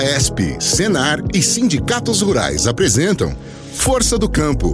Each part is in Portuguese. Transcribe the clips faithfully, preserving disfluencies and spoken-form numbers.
FAESP, Senar e sindicatos rurais apresentam Força do Campo.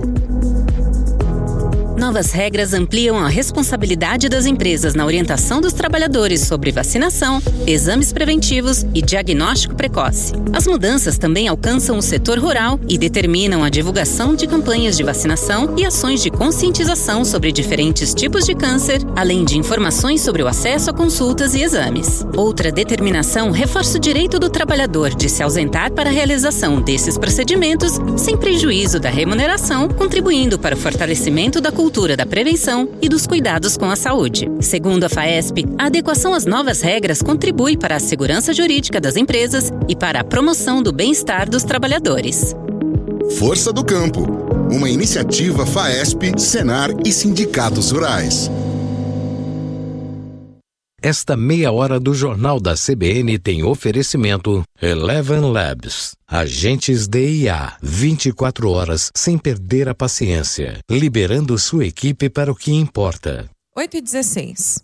Novas regras ampliam a responsabilidade das empresas na orientação dos trabalhadores sobre vacinação, exames preventivos e diagnóstico precoce. As mudanças também alcançam o setor rural e determinam a divulgação de campanhas de vacinação e ações de conscientização sobre diferentes tipos de câncer, além de informações sobre o acesso a consultas e exames. Outra determinação reforça o direito do trabalhador de se ausentar para a realização desses procedimentos sem prejuízo da remuneração, contribuindo para o fortalecimento da cultura cultura da prevenção e dos cuidados com a saúde. Segundo a FAESP, a adequação às novas regras contribui para a segurança jurídica das empresas e para a promoção do bem-estar dos trabalhadores. Força do Campo, uma iniciativa FAESP, Senar e sindicatos rurais. Esta meia hora do Jornal da C B N tem oferecimento Eleven Labs. Agentes D I A, vinte e quatro horas sem perder a paciência, liberando sua equipe para o que importa. oito e dezesseis.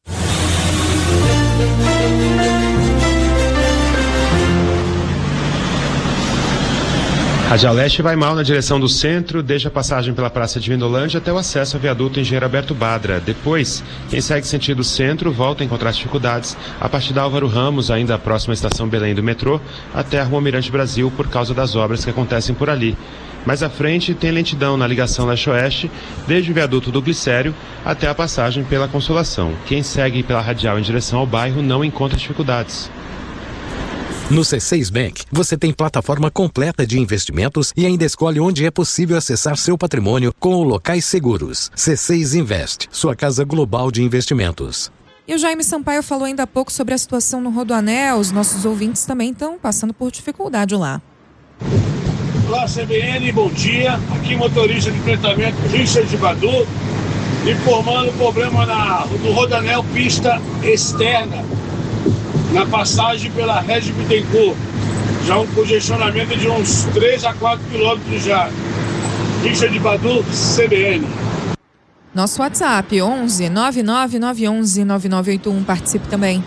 Radial Leste vai mal na direção do centro, desde a passagem pela Praça de Vindolândia até o acesso ao viaduto Engenheiro Alberto Badra. Depois, quem segue sentido centro volta a encontrar dificuldades a partir da Álvaro Ramos, ainda próxima à estação Belém do metrô, até a Rua Almirante Brasil por causa das obras que acontecem por ali. Mais à frente tem lentidão na ligação leste-oeste, desde o viaduto do Glicério até a passagem pela Consolação. Quem segue pela radial em direção ao bairro não encontra dificuldades. No C seis Bank, você tem plataforma completa de investimentos e ainda escolhe onde é possível acessar seu patrimônio com o Locais Seguros. C seis Invest, sua casa global de investimentos. E o Jaime Sampaio falou ainda há pouco sobre a situação no Rodoanel. Os nossos ouvintes também estão passando por dificuldade lá. Olá, C B N, bom dia. Aqui motorista de enfrentamento Richard Badu, informando o problema na, no Rodoanel pista externa, na passagem pela Regi Bittencourt, já um congestionamento de uns três a quatro quilômetros já. Richard Badu, C B N. Nosso WhatsApp, onze nove nove nove um um nove nove oito um, participe também.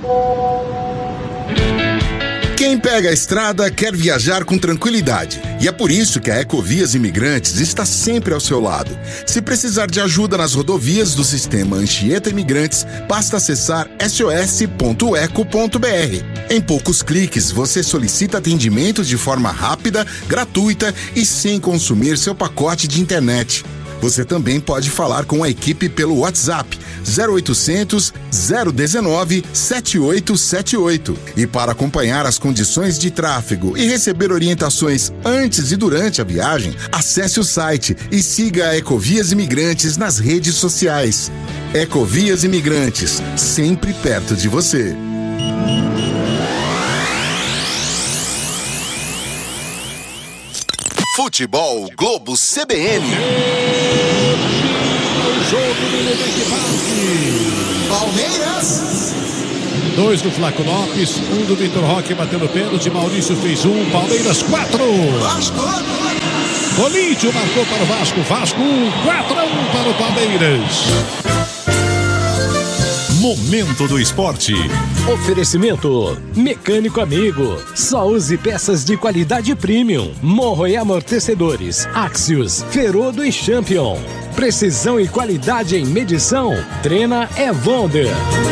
Quem pega a estrada quer viajar com tranquilidade. E é por isso que a Ecovias Imigrantes está sempre ao seu lado. Se precisar de ajuda nas rodovias do sistema Anchieta Imigrantes, basta acessar s o s ponto eco ponto b r. Em poucos cliques, você solicita atendimento de forma rápida, gratuita e sem consumir seu pacote de internet. Você também pode falar com a equipe pelo WhatsApp zero oitocentos, zero dezenove, setenta e oito setenta e oito. E para acompanhar as condições de tráfego e receber orientações antes e durante a viagem, acesse o site e siga a Ecovias Imigrantes nas redes sociais. Ecovias Imigrantes, sempre perto de você. Futebol Globo C B N. Jogo do Nedeque Parque. Palmeiras. Dois do Flaco Lopes, um do Vitor Roque batendo pênalti. Maurício fez um. Palmeiras quatro. Vasco. Bolídio marcou para o Vasco. Vasco um. quatro a um para o Palmeiras. Momento do Esporte. Oferecimento Mecânico Amigo. Só use peças de qualidade premium. Morro e amortecedores Axios, Ferodo e Champion. Precisão e qualidade em medição. Trena é Wonder.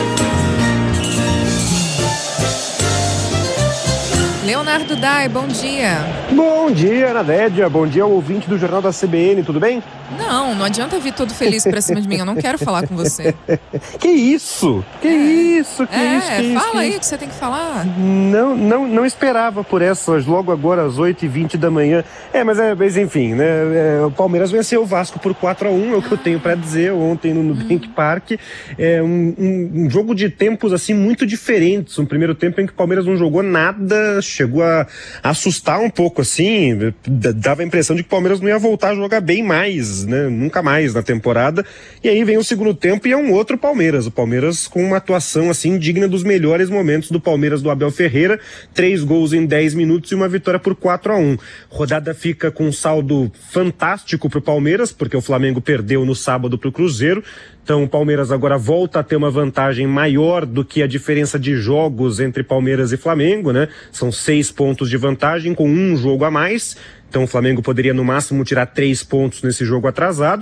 Leonardo Dai, bom dia. Bom dia, Ana Dédia. Bom dia ao ouvinte do Jornal da C B N, tudo bem? Não, não adianta vir todo feliz pra cima de mim, eu não quero falar com você. Que isso? Que é. isso? Que é, isso? Que fala isso, aí que o que você tem que falar. Não, não, não esperava por essas, logo agora às oito e vinte da manhã. É, mas, é, mas enfim, né? É, o Palmeiras venceu o Vasco por quatro a um, é o que eu tenho pra dizer, ontem no Nubank hum. Park. É um, um, um jogo de tempos, assim, muito diferentes. Um primeiro tempo em que o Palmeiras não jogou nada, chegou a assustar um pouco, assim, dava a impressão de que o Palmeiras não ia voltar a jogar bem mais, né, nunca mais na temporada, e aí vem o segundo tempo e é um outro Palmeiras, o Palmeiras com uma atuação, assim, digna dos melhores momentos do Palmeiras do Abel Ferreira, três gols em dez minutos e uma vitória por quatro a um. Rodada fica com um saldo fantástico pro Palmeiras, porque o Flamengo perdeu no sábado pro Cruzeiro. Então o Palmeiras agora volta a ter uma vantagem maior do que a diferença de jogos entre Palmeiras e Flamengo, né? São seis seis pontos de vantagem com um jogo a mais. Então o Flamengo poderia no máximo tirar três pontos nesse jogo atrasado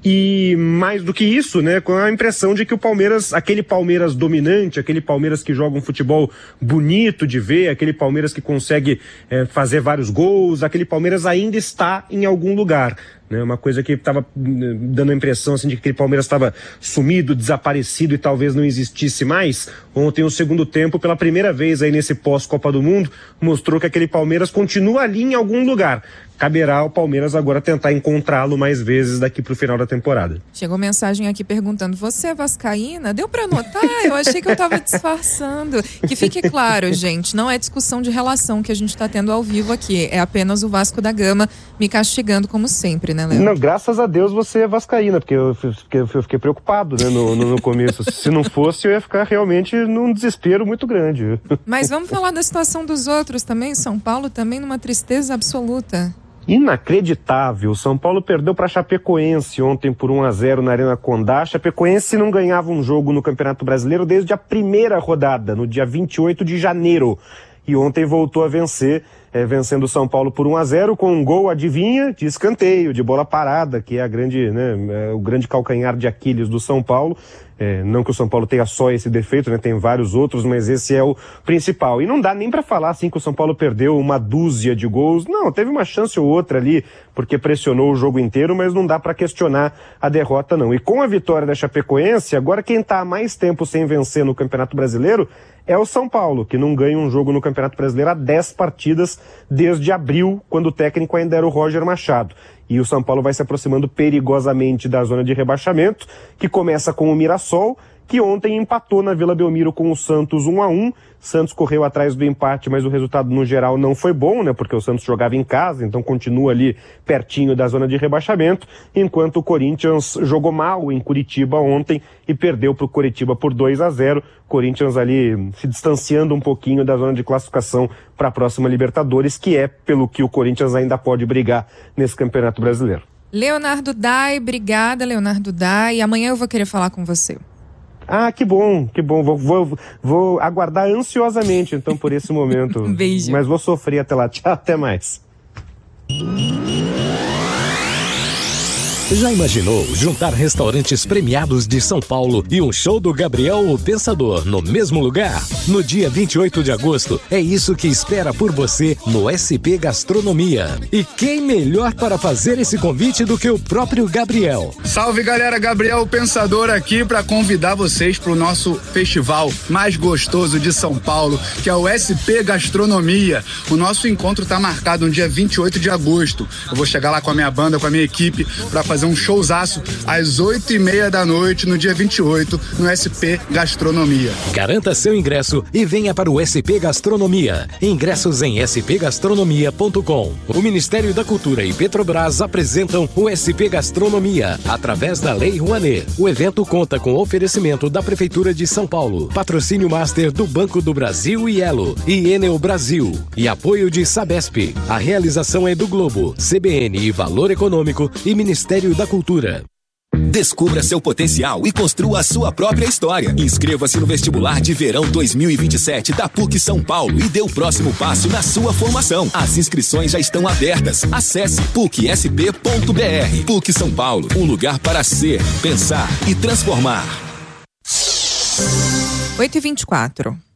e mais do que isso, né, com a impressão de que o Palmeiras, aquele Palmeiras dominante, aquele Palmeiras que joga um futebol bonito de ver, aquele Palmeiras que consegue é, fazer vários gols, aquele Palmeiras ainda está em algum lugar. Né, uma coisa que estava dando a impressão assim, de que aquele Palmeiras estava sumido, desaparecido e talvez não existisse mais. Ontem, o segundo tempo, pela primeira vez aí nesse pós-Copa do Mundo, mostrou que aquele Palmeiras continua ali em algum lugar. Caberá ao Palmeiras agora tentar encontrá-lo mais vezes daqui pro final da temporada. Chegou mensagem aqui perguntando, você é vascaína? Deu pra notar? Eu achei que eu tava disfarçando. Que fique claro, gente, não é discussão de relação que a gente tá tendo ao vivo aqui. É apenas o Vasco da Gama me castigando como sempre, né, Léo? Não, graças a Deus você é vascaína, porque eu, porque eu fiquei preocupado, né, no, no, no começo. Se não fosse, eu ia ficar realmente num desespero muito grande. Mas vamos falar da situação dos outros também. São Paulo também numa tristeza absoluta. Inacreditável. São Paulo perdeu para Chapecoense ontem por um a zero na Arena Condá. Chapecoense não ganhava um jogo no Campeonato Brasileiro desde a primeira rodada, no dia vinte e oito de janeiro. E ontem voltou a vencer, é, vencendo o São Paulo por um a zero com um gol, adivinha, de escanteio, de bola parada, que é, a grande, né, é o grande calcanhar de Aquiles do São Paulo. É, não que o São Paulo tenha só esse defeito, né? Tem vários outros, mas esse é o principal. E não dá nem pra falar assim que o São Paulo perdeu uma dúzia de gols. Não, teve uma chance ou outra ali, porque pressionou o jogo inteiro, mas não dá pra questionar a derrota, não. E com a vitória da Chapecoense, agora quem tá há mais tempo sem vencer no Campeonato Brasileiro é o São Paulo, que não ganha um jogo no Campeonato Brasileiro há dez partidas desde abril, quando o técnico ainda era o Roger Machado. E o São Paulo vai se aproximando perigosamente da zona de rebaixamento, que começa com o Mirassol, que ontem empatou na Vila Belmiro com o Santos um a um. Santos correu atrás do empate, mas o resultado no geral não foi bom, né? Porque o Santos jogava em casa, então continua ali pertinho da zona de rebaixamento, enquanto o Corinthians jogou mal em Curitiba ontem e perdeu para o Coritiba por dois a zero. Corinthians ali se distanciando um pouquinho da zona de classificação para a próxima Libertadores, que é pelo que o Corinthians ainda pode brigar nesse Campeonato Brasileiro. Leonardo Dai, obrigada, Leonardo Dai. Amanhã eu vou querer falar com você. Ah, que bom, que bom. Vou, vou, vou aguardar ansiosamente, então, por esse momento. Um beijo. Mas vou sofrer até lá. Tchau, até mais. Já imaginou juntar restaurantes premiados de São Paulo e um show do Gabriel o Pensador no mesmo lugar? No dia vinte e oito de agosto, é isso que espera por você no S P Gastronomia. E quem melhor para fazer esse convite do que o próprio Gabriel? Salve, galera, Gabriel o Pensador aqui para convidar vocês para o nosso festival mais gostoso de São Paulo, que é o S P Gastronomia. O nosso encontro está marcado no dia vinte e oito de agosto. Eu vou chegar lá com a minha banda, com a minha equipe, para fazer um showzaço às oito e meia da noite no dia vinte e oito no S P Gastronomia. Garanta seu ingresso e venha para o S P Gastronomia. Ingressos em s p gastronomia ponto com. O Ministério da Cultura e Petrobras apresentam o S P Gastronomia através da Lei Rouanet. O evento conta com oferecimento da Prefeitura de São Paulo, patrocínio master do Banco do Brasil e Elo e Enel Brasil e apoio de Sabesp. A realização é do Globo, C B N e Valor Econômico e Ministério da Cultura. Descubra seu potencial e construa a sua própria história. Inscreva-se no vestibular de verão dois mil e vinte e sete da P U C São Paulo e dê o próximo passo na sua formação. As inscrições já estão abertas. Acesse p u c s p ponto b r. P U C São Paulo, um lugar para ser, pensar e transformar. oito e vinte e quatro.